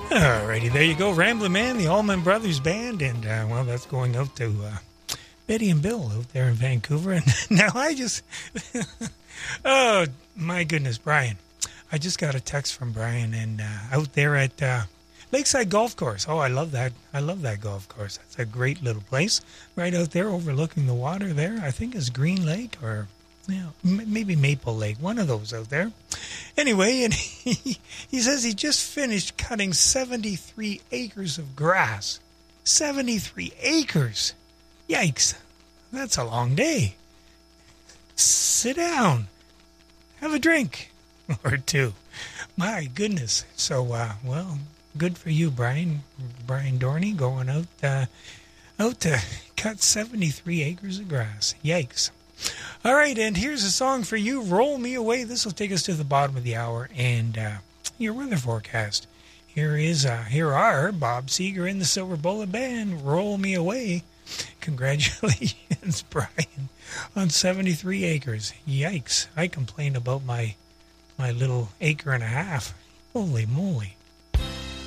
Alrighty, there you go. Ramblin' Man, the Allman Brothers Band, and, well, that's going out to Betty and Bill out there in Vancouver. And now I just... oh, my goodness, Brian. I just got a text from Brian, and out there at Lakeside Golf Course. Oh, I love that. I love that golf course. That's a great little place. Right out there overlooking the water there. I think it's Green Lake or... yeah, maybe Maple Lake, one of those out there. Anyway, and he says he just finished cutting 73 acres of grass. 73 acres. Yikes. That's a long day. Sit down. Have a drink or two. My goodness. So, well, good for you, Brian. Brian Dorney going out to cut 73 acres of grass. Yikes. All right, and here's a song for you, Roll Me Away. This will take us to the bottom of the hour and your weather forecast. Here are Bob Seger and the Silver Bullet Band, Roll Me Away. Congratulations, Brian, on 73 acres. Yikes, I complained about my little acre and a half. Holy moly.